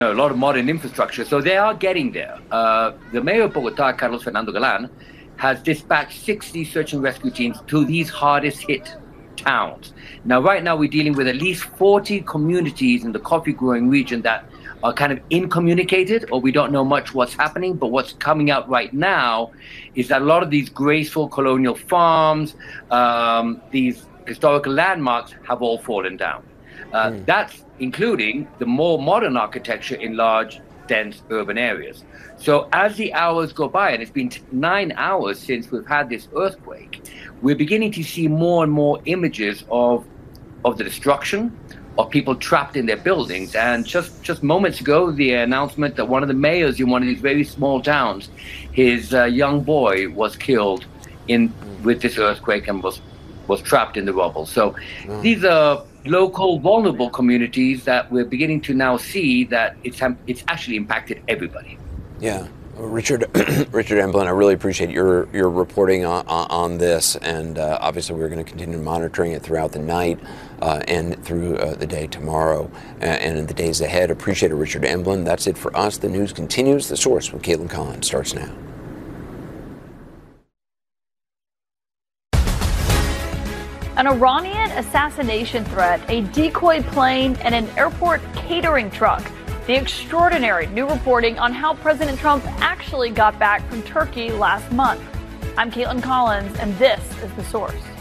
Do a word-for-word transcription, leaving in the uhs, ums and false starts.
a lot of modern infrastructure, so they are getting there. Uh, the mayor of Bogota, Carlos Fernando Galan, has dispatched sixty search and rescue teams to these hardest hit towns. Now, right now, we're dealing with at least forty communities in the coffee growing region that are kind of incommunicated, or we don't know much what's happening. But what's coming out right now is that a lot of these graceful colonial farms, um, these historical landmarks have all fallen down. Uh, mm. That's including the more modern architecture in large, dense urban areas. So as the hours go by, and it's been nine hours since we've had this earthquake, we're beginning to see more and more images of, of the destruction, of people trapped in their buildings. And just, just moments ago, the announcement that one of the mayors in one of these very small towns, his uh, young boy was killed in with this earthquake and was, was trapped in the rubble. So mm. these are local vulnerable communities that we're beginning to now see that it's it's actually impacted everybody. Yeah, Richard, Richard Emblin, I really appreciate your your reporting on, on this, and uh, obviously we're going to continue monitoring it throughout the night uh, and through uh, the day tomorrow and, and in the days ahead. Appreciate it, Richard Emblin. That's it for us. The news continues. The Source with Caitlin Collins starts now. An Iranian assassination threat, a decoy plane, and an airport catering truck. The extraordinary new reporting on how President Trump actually got back from Turkey last month. I'm Caitlin Collins, and this is The Source.